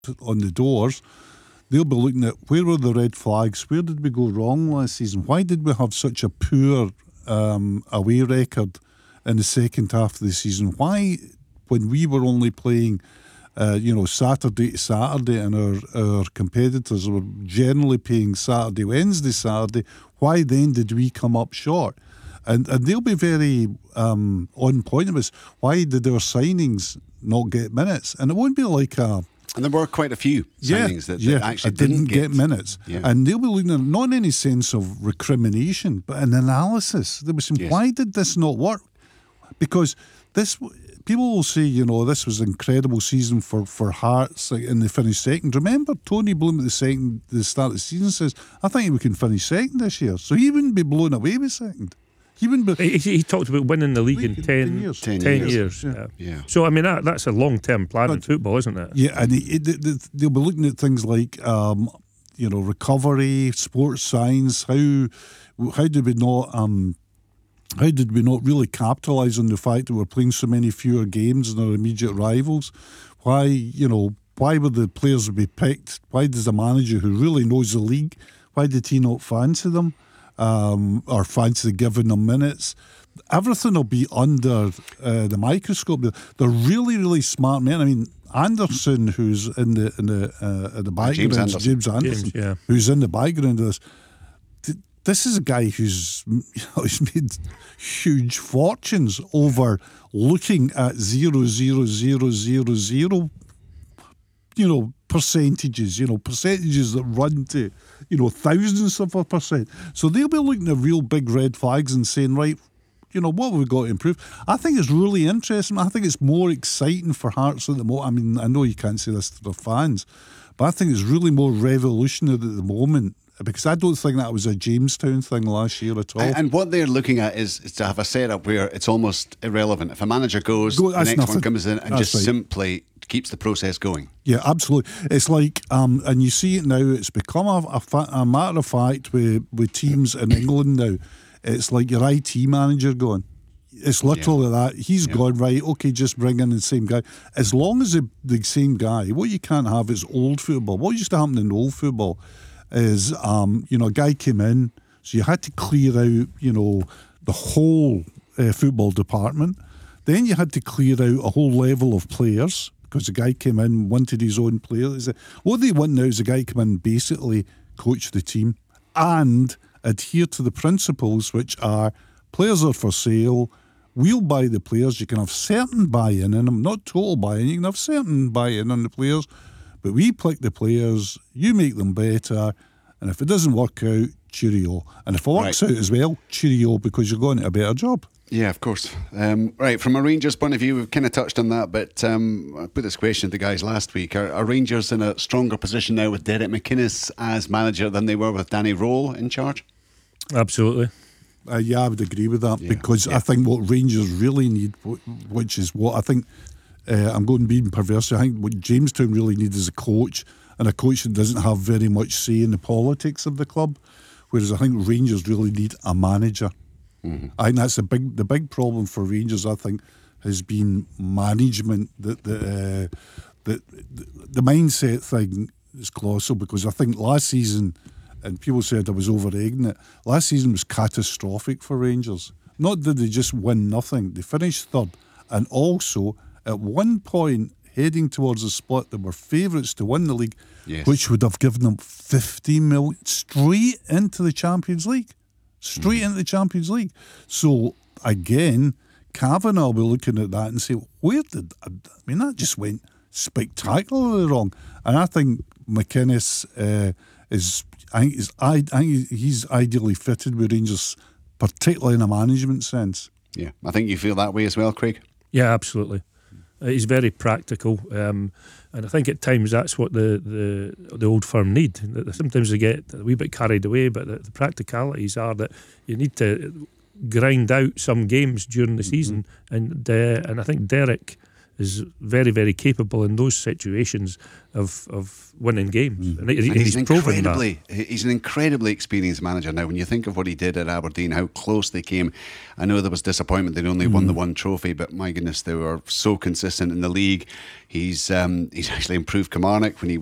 on the doors, they'll be looking at where were the red flags, where did we go wrong last season, why did we have such a poor away record in the second half of the season, why when we were only playing Saturday to Saturday and our competitors were generally playing Saturday, Wednesday, Saturday, why then did we come up short? And they'll be very on point of us. Why did our signings not get minutes? And it won't be like a... And there were quite a few signings that actually didn't get minutes. Yeah. And they'll be looking at not in any sense of recrimination, but an analysis. They were saying, why did this not work? Because this... People will say, this was an incredible season for Hearts and they finished second. Remember, Tony Bloom at the start of the season says, I think we can finish second this year. So he wouldn't be blown away with second. He talked about winning the league in 10 years. 10 years. Yeah. So, I mean, that's a long-term plan in football, isn't it? Yeah, and they'll be looking at things like, recovery, sports science, how did we not really capitalise on the fact that we're playing so many fewer games than our immediate rivals? Why would the players be picked? Why does a manager who really knows the league, why did he not fancy them? Or fancy giving them minutes? Everything will be under the microscope. They're really, really smart men. I mean, Anderson, who's in the background, James Anderson, who's in the background of this. This is a guy who's made huge fortunes over looking at 0.0000, percentages, percentages that run to, thousands of a percent. So they'll be looking at real big red flags and saying, right, what have we got to improve? I think it's really interesting. I think it's more exciting for Hearts at the moment. I mean, I know you can't say this to the fans, but I think it's really more revolutionary at the moment. Because I don't think that was a Jamestown thing last year at all. And what they're looking at is to have a setup where it's almost irrelevant. If a manager goes, the next one comes in and simply keeps the process going. Yeah, absolutely. It's like, and you see it now, it's become a matter of fact with teams in England now. It's like your IT manager going. It's literally that. He's gone, right, okay, just bring in the same guy. As long as the same guy, what you can't have is old football. What used to happen in old football is, a guy came in, so you had to clear out, the whole football department. Then you had to clear out a whole level of players because the guy came in, wanted his own players. What they want now is a guy come in, basically coach the team and adhere to the principles, which are players are for sale, we'll buy the players, you can have certain buy-in in them, not total buy-in, you can have certain buy-in on the players, but we pick the players, you make them better, and if it doesn't work out, cheerio. And if it works out as well, cheerio, because you're going to a better job. Yeah, of course. Right, from a Rangers point of view, we've kind of touched on that, but I put this question to the guys last week. Are Rangers in a stronger position now with Derek McInnes as manager than they were with Danny Röhl in charge? Absolutely. I would agree with that, because I think what Rangers really need, which is what I think, I'm going to be perverse, I think what Jamestown really needs is a coach, and a coach that doesn't have very much say in the politics of the club, whereas I think Rangers really need a manager. Mm-hmm. I think that's the big problem for Rangers, I think, has been management. The mindset thing is colossal, because I think last season, and people said I was over-egging it, last season was catastrophic for Rangers. Not that they just win nothing, they finished third, and also at one point heading towards the split, they were favourites to win the league, which would have given them 15 million straight into the Champions League. Into the Champions League. So again, Kavanagh will be looking at that and say, that just went spectacularly wrong. And I think McInnes he's ideally fitted with Rangers, particularly in a management sense. Yeah, I think you feel that way as well, Craig. Yeah, absolutely. He's very practical, and I think at times that's what the old firm need. Sometimes they get a wee bit carried away, but the practicalities are that you need to grind out some games during the season, and I think Derek is very, very capable in those situations of winning games. And he's proven that. He's an incredibly experienced manager now. When you think of what he did at Aberdeen, how close they came, I know there was disappointment they'd only won the one trophy, but my goodness, they were so consistent in the league. He's actually improved Kilmarnock when he